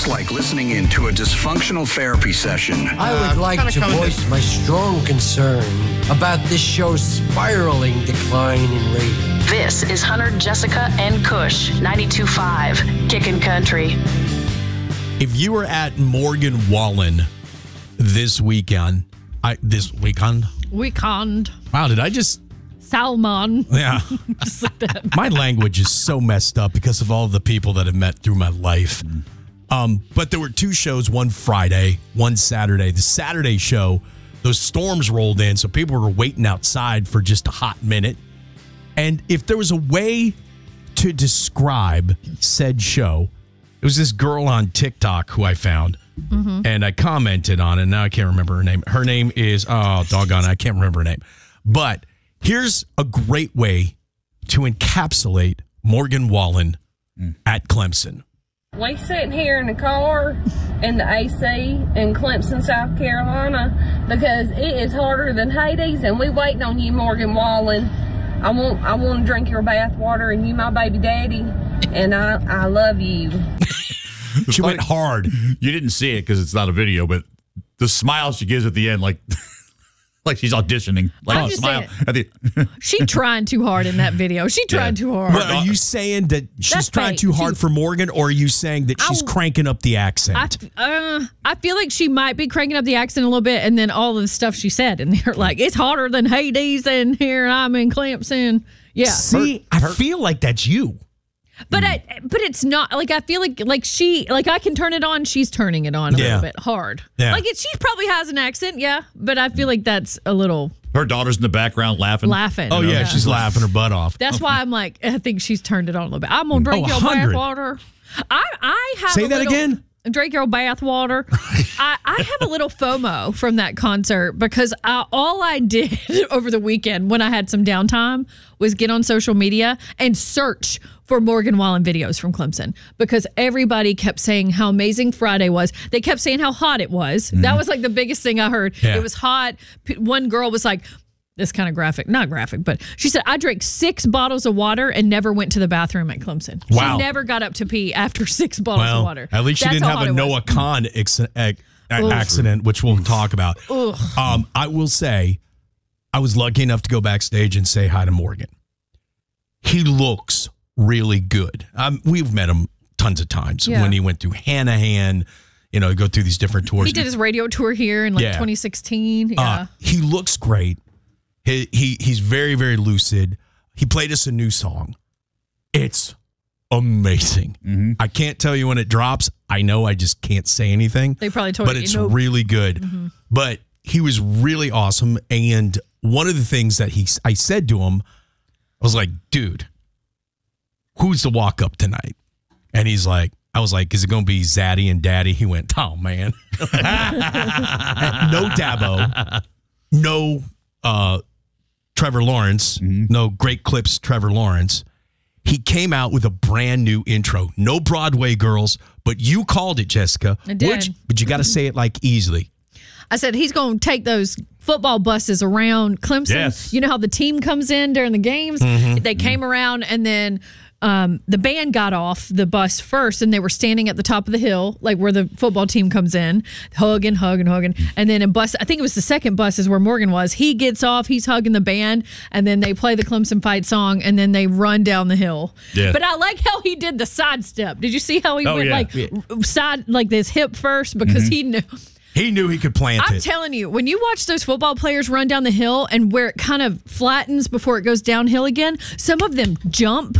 just like listening into a dysfunctional therapy session. I would like to voice my strong concern about this show's spiraling decline in ratings. This is Hunter, Jessica, and Kush, 92.5, Kickin' Country. If you were at Morgan Wallen this weekend. Wow, did I just... Salmon. Yeah. Just like that. My language is so messed up because of all the people that I've met through my life. But there were two shows, one Friday, one Saturday. The Saturday show, those storms rolled in, so people were waiting outside for just a hot minute. And if there was a way to describe said show, it was this girl on TikTok who I found. And I commented on it. Now I can't remember her name. Her name is, oh, doggone it, I can't remember her name. But here's a great way to encapsulate Morgan Wallen at Clemson. We sitting here in the car in the AC in Clemson, South Carolina, because it is hotter than Hades, and we waiting on you, Morgan Wallen. I want to drink your bath water, and you my baby daddy, and I love you. She went hard. You didn't see it because it's not a video, but the smile she gives at the end, like she's auditioning. Like a smile at the She trying too hard in that video. She tried too hard. Well, are you saying that she's trying too hard for Morgan, or are you saying that she's cranking up the accent? I feel like she might be cranking up the accent a little bit, and then all of the stuff she said in there, like, it's hotter than Hades in here, I'm in Clemson. Yeah. See, I feel like that's you. But it's not, like, I feel like she, like, I can turn it on, she's turning it on a little bit hard. Yeah. Like, she probably has an accent, yeah, but I feel like that's a little... Her daughter's in the background laughing. Oh, yeah, she's laughing her butt off. That's why I'm like, I think she's turned it on a little bit. I'm going to drink your bath water. I have Say that again? Drink your bath water. I have a little FOMO from that concert because all I did over the weekend when I had some downtime was get on social media and search for Morgan Wallen videos from Clemson, because everybody kept saying how amazing Friday was. They kept saying how hot it was. That was like the biggest thing I heard. Yeah. It was hot. One girl was like, this kind of graphic, not graphic, but she said, I drank 6 bottles of water and never went to the bathroom at Clemson. Wow. She never got up to pee after 6 bottles of water. At least she didn't have a Noah Khan accident, which we'll talk about. I will say, I was lucky enough to go backstage and say hi to Morgan. He looks really good. We've met him tons of times when he went through Hanahan, go through these different tours. He did his radio tour here in 2016. Yeah. He looks great. He's very, very lucid. He played us a new song. It's amazing. I can't tell you when it drops. I know I just can't say anything. They probably told you. But it's really good. But he was really awesome. And one of the things that I said to him, I was like, dude, who's the walk up tonight? And he's like, I was like, is it going to be Zaddy and Daddy? He went, oh, man. No Dabo. No Trevor Lawrence. No Great Clips Trevor Lawrence. He came out with a brand new intro. No Broadway girls, but you called it, Jessica. I did. But you got to say it like easily. I said he's going to take those football buses around Clemson. Yes. You know how the team comes in during the games? They came around, and then the band got off the bus first, and they were standing at the top of the hill, like where the football team comes in, hugging. And then a bus, I think it was the second bus is where Morgan was. He gets off, he's hugging the band, and then they play the Clemson Fight song, and then they run down the hill. Yeah. But I like how he did the sidestep. Did you see how he went side, like this hip first? Because he knew. He knew he could plant it. I'm telling you, when you watch those football players run down the hill and where it kind of flattens before it goes downhill again, some of them jump